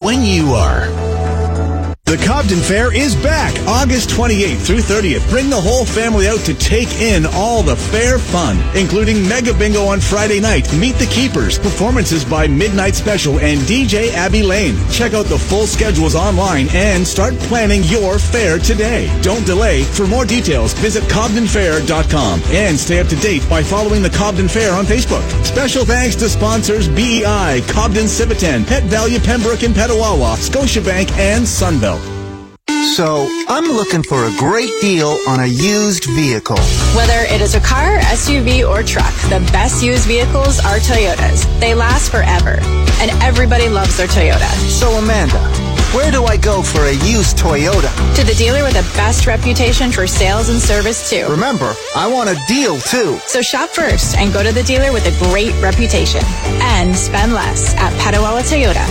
when you are. The Cobden Fair is back August 28th through 30th. Bring the whole family out to take in all the fair fun, including Mega Bingo on Friday night, Meet the Keepers, performances by Midnight Special, and DJ Abby Lane. Check out the full schedules online and start planning your fair today. Don't delay. For more details, visit CobdenFair.com and stay up to date by following the Cobden Fair on Facebook. Special thanks to sponsors BEI, Cobden Civitan, Pet Value Pembroke and Petawawa, Scotiabank, and Sunbelt. So, I'm looking for a great deal on a used vehicle. Whether it is a car, SUV, or truck, the best used vehicles are Toyotas. They last forever, and everybody loves their Toyota. So, Amanda, where do I go for a used Toyota? To the dealer with the best reputation for sales and service, too. Remember, I want a deal, too. So shop first and go to the dealer with a great reputation. And spend less at Petawawa Toyota.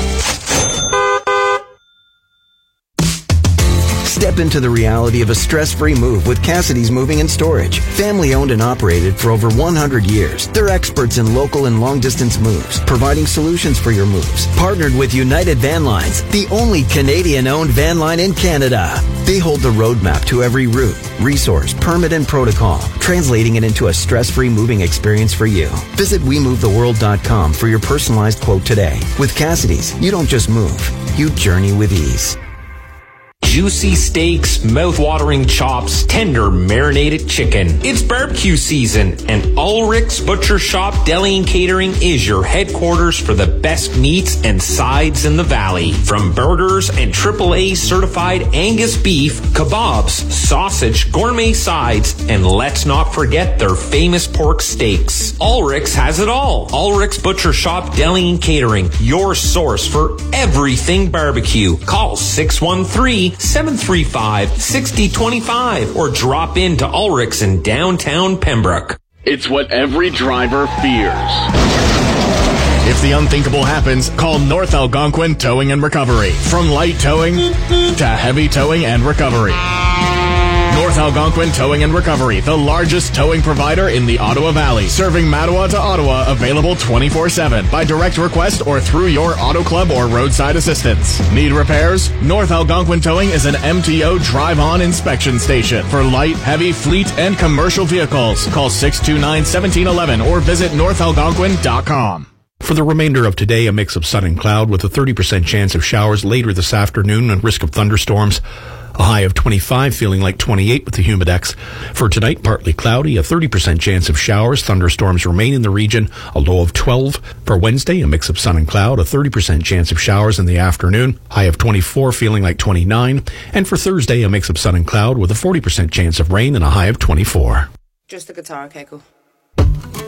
Step into the reality of a stress-free move with Cassidy's Moving and Storage. Family-owned and operated for over 100 years. They're experts in local and long-distance moves, providing solutions for your moves. Partnered with United Van Lines, the only Canadian-owned van line in Canada. They hold the roadmap to every route, resource, permit, and protocol, translating it into a stress-free moving experience for you. Visit WeMoveTheWorld.com for your personalized quote today. With Cassidy's, you don't just move, you journey with ease. Juicy steaks, mouth-watering chops, tender marinated chicken. It's barbecue season, and Ulrich's Butcher Shop Deli and Catering is your headquarters for the best meats and sides in the valley. From burgers and AAA certified Angus beef, kebabs, sausage, gourmet sides, and let's not forget their famous pork steaks. Ulrich's has it all. Ulrich's Butcher Shop Deli and Catering, your source for everything barbecue. Call 613-735-6025 or drop into Ulrich's in downtown Pembroke. It's what every driver fears. If the unthinkable happens, call North Algonquin Towing and Recovery. From light towing to heavy towing and recovery. North Algonquin Towing and Recovery, the largest towing provider in the Ottawa Valley, serving Mattawa to Ottawa, available 24/7 by direct request or through your auto club or roadside assistance. Need repairs? North Algonquin Towing is an MTO drive-on inspection station for light, heavy, fleet, and commercial vehicles. Call 629-1711 or visit NorthAlgonquin.com. For the remainder of today, a mix of sun and cloud with a 30% chance of showers later this afternoon and risk of thunderstorms. A high of 25, feeling like 28 with the humidex. For tonight, partly cloudy, a 30% chance of showers. Thunderstorms remain in the region, a low of 12. For Wednesday, a mix of sun and cloud, a 30% chance of showers in the afternoon. High of 24, feeling like 29. And for Thursday, a mix of sun and cloud with a 40% chance of rain and a high of 24. Just the guitar, Keiko.